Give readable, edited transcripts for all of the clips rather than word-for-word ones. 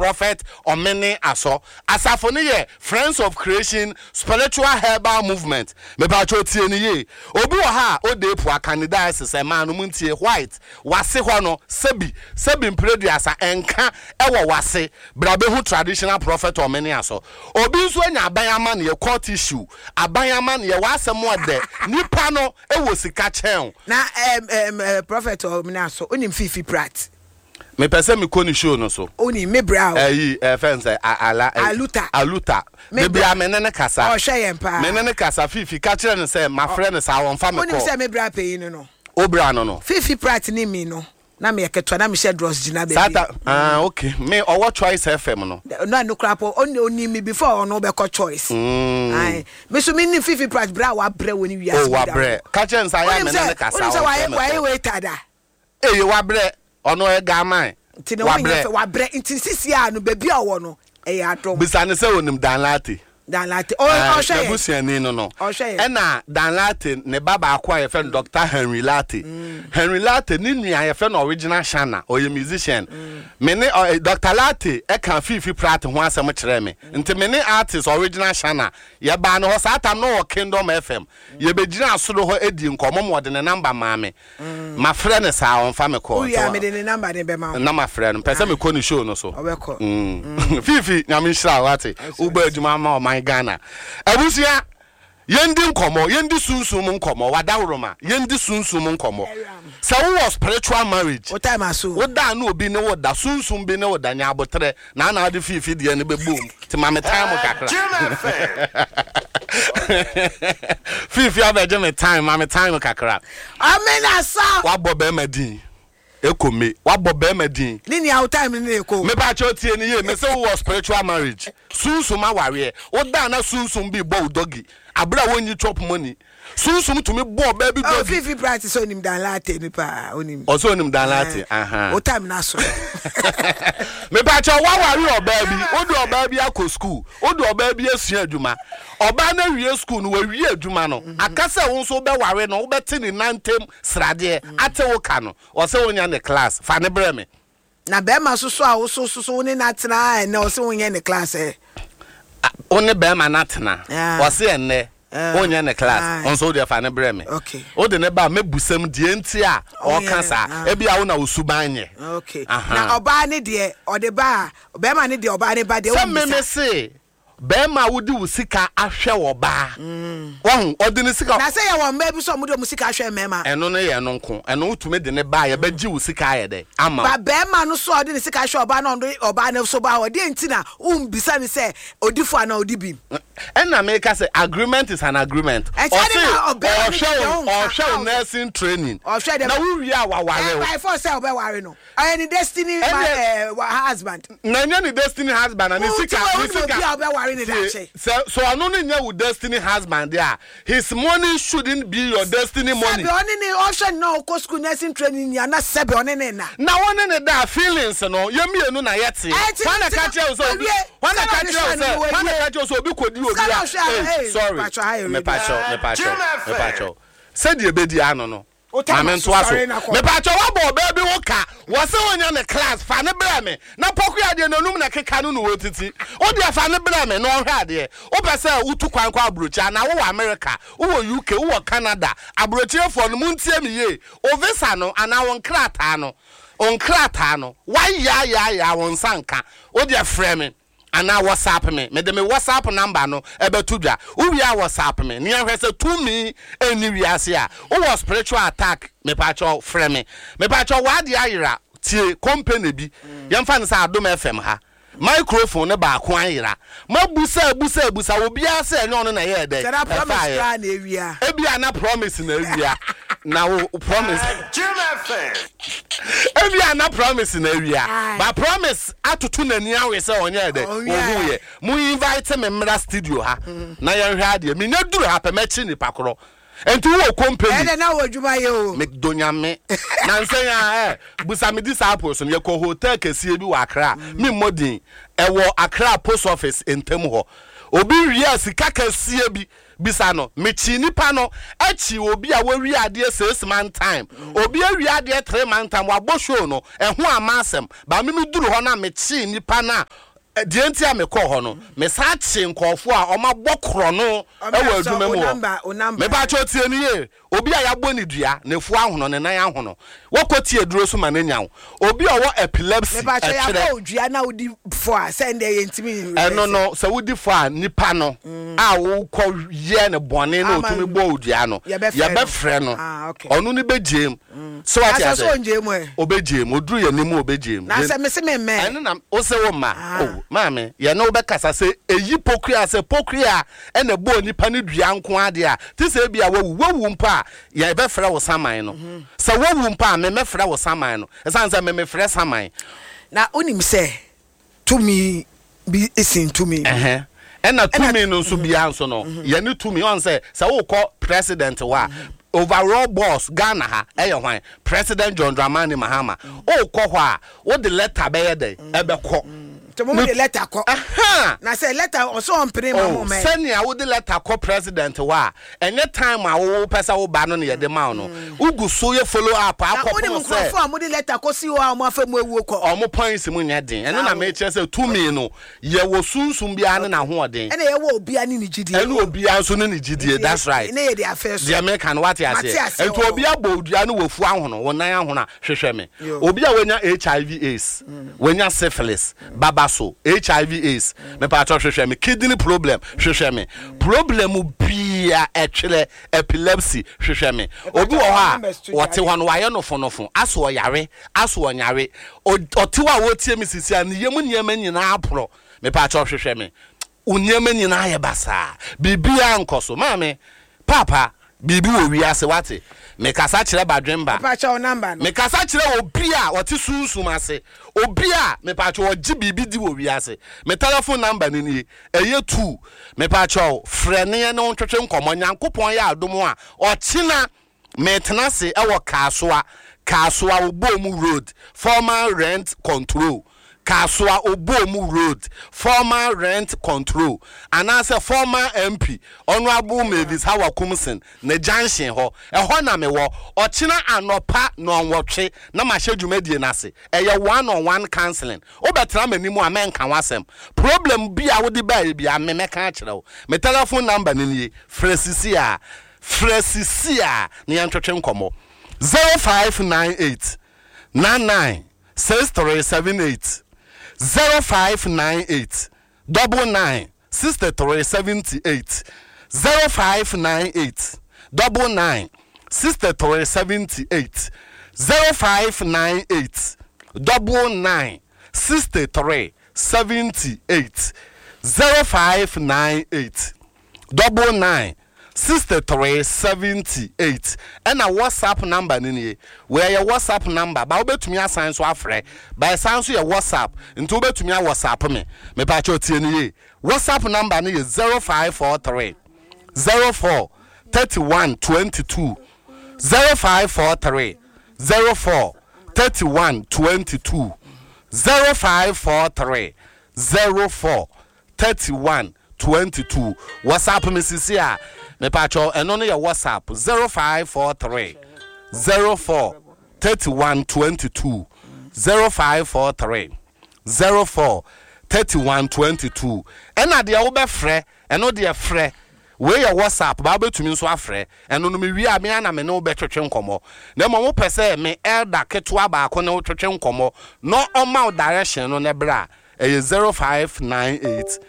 Prophet Omeni Aso. Asafoni Friends of Creation Spiritual Herbal Movement. Me pa cho tie ni ye. Obi wo ha o de po candidate se man no muntie white. Wase ho no sebi mpreduasa enka ewo wase. Bra be hu traditional Prophet Omeni Aso. Obi nso anya abayama ne court issue. Abayama ne wasem ode. Nipa no ewo sika chen. Na Prophet Omeni Aso onim Fifi Pratt. Me pese me koni show no so. Oni me bra. Fence aluta. Me bra me ne kasa. O hwe yen pa. Me ne kasa Fifi ka kire ne say my friend is awon fa me ko. Oni say me bra pay no. O bra no. Fifi Pratt ni me no. Na me yeketwa na me share dross gina be. Okay. Me o what choice FM no. No krapo oni me before no be ko choice. Ai. Me so me ni Fifi Pratt bra wa bre woni wiase. Wa bre. Ka kire say ya me ne kasa. Oni say why wait ada. Wa bre. Ono e ga man. Ntino wa bre nti sisi a no baby a wo no e ya dom. Bisane se onim danlate. Danlate. O hwe. Busiani no. O hwe. E na danlate ne baba akwa ye fe Dr. Henry Late. Henry Late ni nua ye fe no original Shana or musician. Me ne Dr. Late e kan Fifi Pratt ho asem kire me. Nti me ne artist original Shana ye ba no ho sata no Kingdom FM. Ye begina asoro ho edi nkomo mo de ne number ma me. Ma friend ne sa on fa me call. Uya me de ne number ne be ma. Na ma friend pese me ko ni show no so. Obeko. Fifi nyame nhira wate. Uba adwuma ma o man Ghana. Abusia yendi nkomo, yendi sunsum nkomo, wadawroma, yendi sunsum nkomo. So was spiritual marriage. What time aso? Oda na obi ne woda sunsum bi ne woda nya abotre na na ade Fifi de ne bebom. Ti ma me time kakra. Fifi abeje me time, ma me time kakra. Amen asa. Wa bobe madin. Ekome wa bobe madin nini out time ni eko me ba cho tie ni ye me say was spiritual marriage sunsum aware o da na sunsum bi bo dogi abra wonyi chop money sunsum to me bo baby dogi Fifi Pratt so nim dan late ni pa onim o so nim dan late o time na so me ba cho wa ware o baby o do o baby akọ school o do o baby asua adwuma oba na wie school no wa wie adwuma no akasa won so be ware no wo beti ni nantem srade ate wo ka no o se wonya ne class fa ne bre me na be ma so a wo so ni na tena na o se wonya ne class one be ma na tena o se enne wonya ne class on so de fa ne bre me okay o de ne ba mebusam die nti a o ka sa e bia wo na osubanye okay na oba ne de o de ba be ma ne de oba ne ba de o me se Bema wudi usika ahwe wo ba. Won odini sika. Na say ya wo mba bi so mu de musika ahwe mema. Eno ne ye no nko. Eno utume de ne ba ye ba gi usika aye de. Ama. Ba bema no so odini sika ahwe oba na oba na so ba wo de ntina umbisa ni say odifo ana odibi. Ena make say agreement is an agreement. Or show nursing training. Na we wi awaware. By for say oba ware no. Any destiny husband. Na nya destiny husband and sika. So I don't know with destiny husband there. His money shouldn't be your destiny money. Option no go school nursing training ya na sebe onene na. Na one ne da feelings no. Yemi enu na yete. Wana catch you so. Wana catch you so obi kodi obi. Sorry. Me pacho. Said the bedi ano no. Amen to us. Me pacho wa bo baby woka. Wose wonya ne class fa ne bra me. Na poku ade no num na keka no no wotiti. O de fa ne bra me no hwa ade. O be say utu kwan kwa abrochi na wo America, wo UK, wo Canada. Abrochi fo no muntie me ye. O visa no ana won krata no. On krata no. Why ya won sanka. O de frɛ me. Ana WhatsApp me de me WhatsApp number no ebetudwa wo wi a WhatsApp me ne ahwese to me eni wiase a wo spiritual attack me pacho frɛ me pacho wa de ayira tie company bi yemfa ne sa Adom FM ha microphone ne ba ko ayira mabusa obi ase enye ono na ye de promise na ewia ebia na promise na ewia na wo promise ebia na promise na ewia ba promise atutu na ni awe se onye de ohuye mu invite me mra studio ha na ye hwe ade me nyaduru ha pe mechi ni pakoro enti wo company na wo djuma ye o me donyame na nsenya busa me disciples no ye ko hotel kesie bi wa Accra me modern e wo Accra post office entem ho obi ria sika kesie bi bisa no mechi nipa no achi obi a we wi ade 6 month time obi awi ade 3 month time wa bo show no eho amasem ba me duru ho na mechi nipa na die nti a me kɔ hɔ no me sa chi nkɔfo a ɔma bɔkoro no ɛwɔ adwuma mu hɔ me ba cho tie ni ye obi a yabɔ ni dua ne fu ahono ne nan ahono wɔkɔ tie duro so ma ne nyawo obi a wɔ epilepsy me ba cho yabɔ dua na wodi fo a send e ntimi ɛno no sɛ wodi fo a nipa no a wo kɔ ye ne bɔne na otumi bɔ dua no ye be frɛ no ɔno ne begiem so what ya say obegiem oduru ye ne mu obegiem na sɛ me se me ɛno na wo se wo ma maame ye no be kasa se eyi pokria se pokria e na bo nipa ne dua nko ade a ti se bia wawu mpa ye be frɛ wo saman no se wawu mpa me frɛ wo saman no esan se me frɛ saman na onim se to me be isin to me na to me no so bia nso no ye ne to me on se wo kɔ president wa overall boss Ghana ha hwan President John Dramani Mahama o kɔ hɔ a wo de letter be ye dey e be kɔ to mo de letter kɔ na say letter also on pre ma mo me senia wo de letter kɔ president wa any time a wo pesa wo ba no ne ye de ma no ugu so ye follow up akɔ mo say for mo de letter kɔ si wo a mo afa mo ewu kɔ o mo points mu nya den eno na me kire say to me no ye wo sunsum bia ne na ho ɔden ene ye wo obia ne gidie ene obia nso ne gidie that's right ene ye de affairs the American what ya say ento obia bodua no wo fu ahono wo nan ahono hwehwɛ me obia wenya HIV AIDS wenya syphilis babaso HIV AIDS me pa to hwehwɛ me kidney problem hwehwɛ me problem bia etwele epilepsy hwehwɛ me obi wo ha wote ho no waye no fonofo aso yare aso onyare ote wa wo tie me sisi an yemu niema nyina apro me pa to hwehwɛ me uniema nyina ye basa bibia nkoso maame papa bibi wo wiase wate me kasa kire badwemba papa cha number no me kasa kire obi a wote sunsum ase obi a me pa cha ogi bibi di wo wiase me telephone number ni eye 2 me pa cha frɛ ne ne wontwetwe nkomo nyankopon ya adom a ɔkyena me tenase e wo kasoa obomu road former rent control Kaswa Obomu Road, former rent control, and as a former MP, Honorable Mavis Hawa Kumsen, ne junction ho, a hona me wo, or China and no pa no watche, na ma shedu medianase, a 1-on-1 counseling. Obetrame ni mo amen kan wasem. Problem be a wodi baby, a me catch me telephone number ni Fresisia, ni antwetwe nkomo 0598 99 6378 0598 99 6378 0598 99 6378 0598 99 6378 0598 99 6378 and a WhatsApp number nini where your WhatsApp number ba obetumi asan so afre ba asan so your WhatsApp nti obetumi a WhatsApp me pa cho tie ni WhatsApp number ni 0543 04 31 22 0543 04 31 22 0543 04 31 22 WhatsApp me sisia me pacho eno no your WhatsApp 0543 04 31 22 0543 04 31 22 ena de wo be frɛ eno de frɛ we your WhatsApp ba betumi nso afrɛ eno no me wi a me ana me no be twetwe nkomo na mo pese me elder ketwa ba ko ne twetwe nkomo no oma direction no ne bra 0598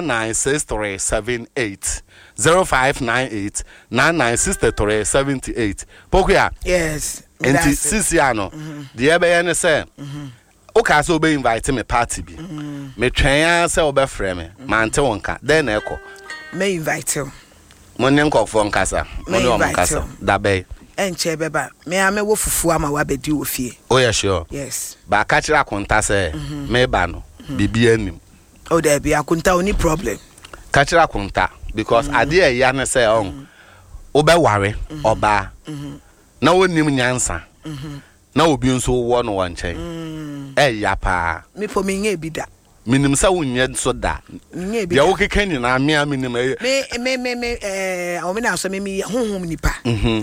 996378 0598 996378 Pokuya yes enti sisi ano de ebe ye ne se o ka so be invite me party bi me twen se o be frɛ me mante wonka den na ekɔ me invite you mo ne nkɔfo nkasa mo ne o nkasa da be enche beba me a me wo fufu ama wa bedi wo fie oh yeah sure yes ba ka kira konta se me ba no bibi anim oh there be akunta oni problem kachira kunta because ade e ya ne say on obe ware oba na wonim nyansa na obi nso wo no wanchen e ya pa me po me nye bi da minim sa wonye so da ya wo keka ni na me minim o me na so me honhom nipa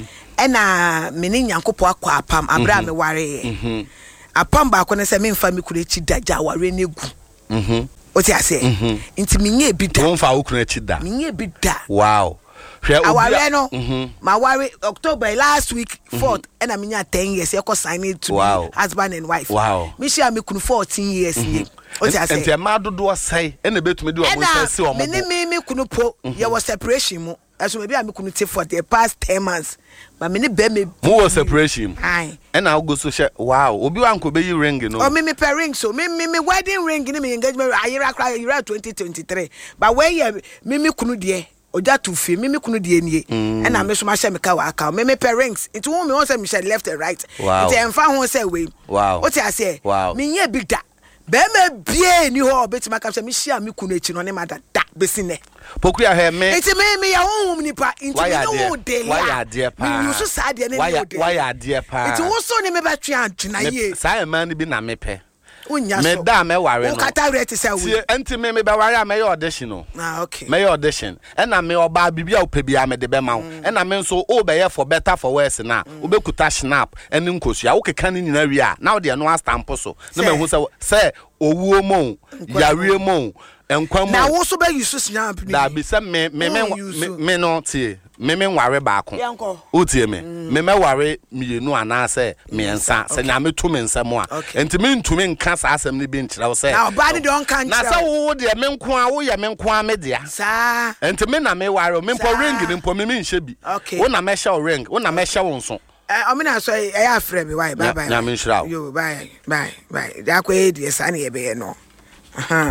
na me ne nyankopo akwa apam abra me ware apam ba ko ne se me mfa me kura chi daja ware negu o ti ase nti me nye bi da won fa wo kura chi da me nye bi da wow aware no my worry October last week 4th and I'm 10 years e ko sign it to husband and wife me share me kunu 14 years ye o ti ase ente ma dodo sai e na betumi de o mo sai o mo me kunu po ye was separation mu eso maybe am kunu for the past 10 months but me ne be me was separation ai e na go so she wow obi wan ko be yi ring no o me per ring so me wedding ring ni me engagement ayira 2023 but where ye me kunu de oja to fe me kunu de nie e na me so ma hye me ka wa aka me parents it won me won say me share left and right it enfa ho say we o ti ase me nye big da be me bie ni ho betima ka me hye me kunu echi no ne ma da besine poku ya he me it me ya honhom ni pa into me no de why ya de pa me yusu sa de ne no de why ya de pa it wo so ne me ba twe antwena ye sa man bi na me pe unya so me da me ware no o kata rete say we enti me be ware me audition no okay me audition and na me oba bibia opebia me de be ma wo and na me nso o be ye for better for worse na o be kuta snap eni nkosua wo keka ni nyina wi a na wo de no stamp so na me hu say owuo mo yare mo enkwa mo na wo so be use snap ni da bi say me no tie me nware ba ko o tie me ware mienu ana say me ensa say na me to me nsam a enti me ntumi nka sa asem ni bi nkyira wo say na ba ni don kan na say wo de me nko a wo ye me nko a me dia sa enti me na me ware me mpo ring ni mpo me nhye bi wo na me hye ring wo na me hye wo nso o me na so e ya frɛ me why bye na me nhira yo bye da ko e die sa na ye be no